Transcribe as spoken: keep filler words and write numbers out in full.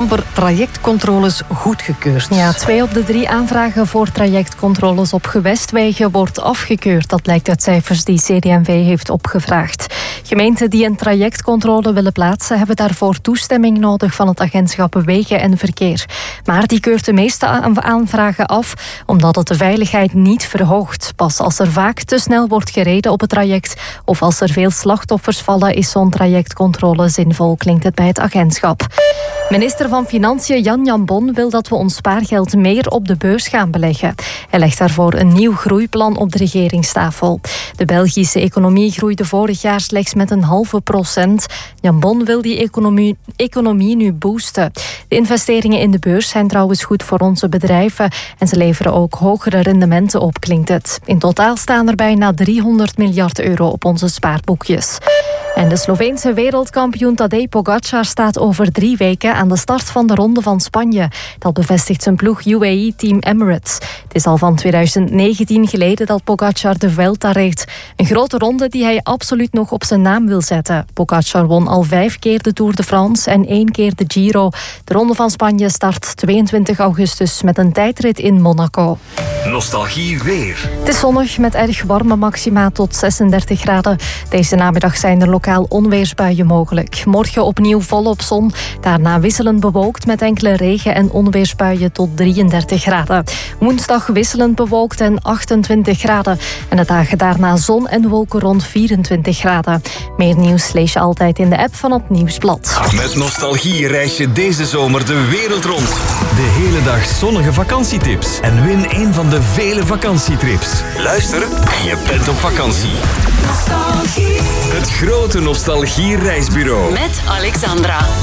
oktober trajectcontroles goedgekeurd. Ja, twee op de drie aanvragen voor trajectcontroles op gewestwegen wordt afgekeurd. Dat blijkt uit cijfers die C D M V heeft opgevraagd. Gemeenten die een trajectcontrole willen plaatsen hebben daarvoor toestemming nodig van het agentschap Wegen en Verkeer. Maar die keurt de meeste aanvragen af omdat het de veiligheid niet verhoogt. Pas als er vaak te snel wordt gereden op het traject of als er veel slachtoffers vallen is zo'n trajectcontrole zinvol, klinkt het bij het agentschap. Minister van Financiën Jan Jambon wil dat we ons spaargeld meer op de beurs gaan beleggen. Hij legt daarvoor een nieuw groeiplan op de regeringstafel. De Belgische economie groeide vorig jaar slechts met een halve procent. Jambon wil die economie, economie nu boosten. De investeringen in de beurs zijn trouwens goed voor onze bedrijven en ze leveren ook hogere rendementen op, klinkt het. In totaal staan er bijna driehonderd miljard euro op onze spaarboekjes. En de Sloveense wereldkampioen Tadej Pogačar staat over drie weken aan de start van de Ronde van Spanje. Dat bevestigt zijn ploeg U A E-team Emirates. Het is al van tweeduizend negentien geleden dat Pogačar de Vuelta reed. Een grote ronde die hij absoluut nog op zijn naam wil zetten. Pogačar won al vijf keer de Tour de France en één keer de Giro. De Ronde van Spanje start tweeëntwintig augustus met een tijdrit in Monaco. Nostalgie weer. Het is zonnig met erg warme maxima tot zesendertig graden. Deze namiddag zijn er lokaal onweersbuien mogelijk. Morgen opnieuw volop zon. Daarna wisselend bewolkt met enkele regen- en onweersbuien tot drieëndertig graden. Woensdag wisselend bewolkt en achtentwintig graden. En de dagen daarna zon en wolken rond vierentwintig graden. Meer nieuws lees je altijd in de app van het Nieuwsblad. Met Nostalgie reis je deze zomer de wereld rond. De hele dag zonnige vakantietips. En win een van de vele vakantietrips. Luister en je bent op vakantie. Nostalgie. Het grote Nostalgie reisbureau. Met Alexandra.